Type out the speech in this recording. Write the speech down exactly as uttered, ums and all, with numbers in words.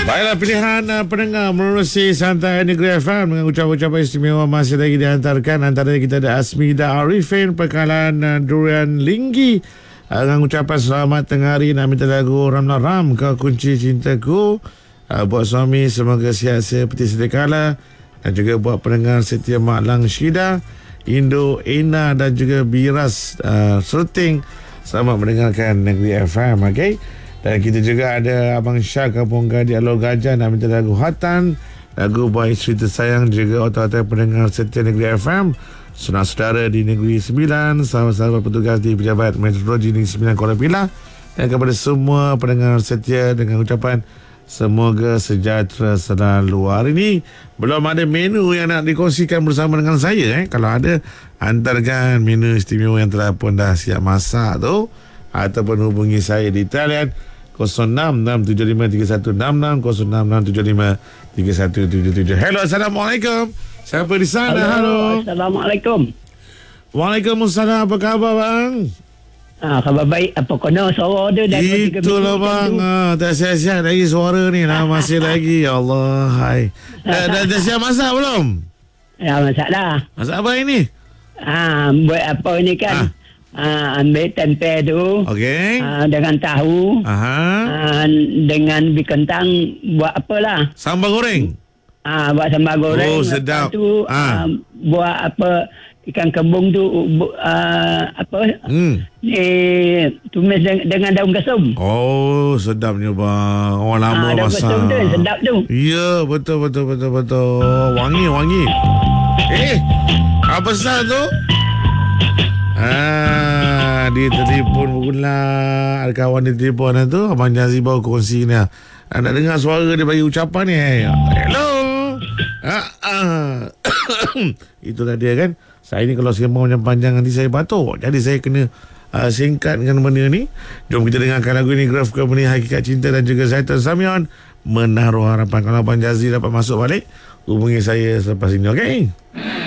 Baiklah, pilihan uh, pendengar menerusi Santai Negeri F M dengan ucapan-ucapan istimewa masih lagi dihantarkan. Antaranya kita ada Asmida Arifin, Pekalan uh, Durian Linggi, uh, dengan ucapan selamat tengah hari, nak minta lagu Ramla Ram, Kau Kunci Cintaku. uh, Buat suami semoga sihat seperti sedia kala, dan juga buat pendengar setia Mak Lang Syida, Indo, Ina dan juga Biras uh, Serting, selamat mendengarkan Negeri F M. Okay, dan kita juga ada Abang Syah Kampung Gadi Alor Gajah, nak minta lagu Hatan, lagu buat isteri tersayang, juga otak-otak pendengar setia Negeri F M, saudara-saudara di Negeri Sembilan, sahabat-sahabat petugas di Pejabat Meteorologi Negeri Sembilan Kuala Pilah, dan kepada semua pendengar setia dengan ucapan semoga sejahtera selalu. Hari ini belum ada menu yang nak dikongsikan bersama dengan saya. Eh. Kalau ada, hantarkan menu istimewa yang telah pun dah siap masak tu, ataupun hubungi saya di talian kosong enam enam tujuh lima tiga satu enam enam, kosong enam enam tujuh lima tiga satu tujuh tujuh. Hello, Assalamualaikum. Siapa di sana? Halo. Halo. Assalamualaikum. Waalaikumsalam. Apa khabar, bang? Ah, khabar baik. Apa kena suara dia dah itulah bang. Ah, tak sihat-sihat lagi suara ni lah. Masih lagi. Ya Allah. Hai. Dah, dah, dah siap masak belum? Ya, masak dah. Masak apa ini? Ah, buat apa ni kan? Ah. Ah, ambil tempe tu. Okey. Ah, dengan tahu. Aha. Ah, dengan bi kentang, buat apalah? Sambal goreng. Ah, buat sambal goreng. Oh, sedap. Lepas tu Ah. ah, buat apa? Ikan kembung tu bu, uh, apa? Hmm. Eh, tumis dengan, dengan daun kesum. Oh, sedapnya bang. Orang lama Ah, daun masak. kesum tu sedap tu. Ya, betul betul betul betul. Wangi wangi. Eh, apa sah tu? Ah, dia telefon pula. Ada kawan dia telefon tu. Abang Jazi bawa kongsi ni. Ah, nak dengar suara dia bagi ucapan ni. Hello. Ah, ah. Itulah dia kan. Saya ni kalau sembang macam panjang nanti saya batuk. Jadi saya kena uh, singkatkan benda ni. Jom kita dengarkan lagu ni, Graf Company, Hakikat Cinta dan juga Zaitun Samion, Menaruh Harapan. Kalau Abang Jazri dapat masuk balik, hubungi saya selepas ini, okey?